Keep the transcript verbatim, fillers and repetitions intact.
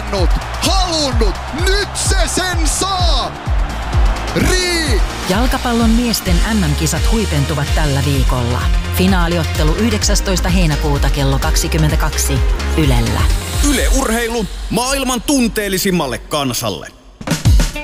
halunnut, halunnut, nyt se sen saa! Rii! Jalkapallon miesten äm äm-kisat huipentuvat tällä viikolla. Finaaliottelu yhdeksästoista heinäkuuta kello kaksikymmentäkaksi Ylellä. Yle Urheilu maailman tunteellisimmalle kansalle.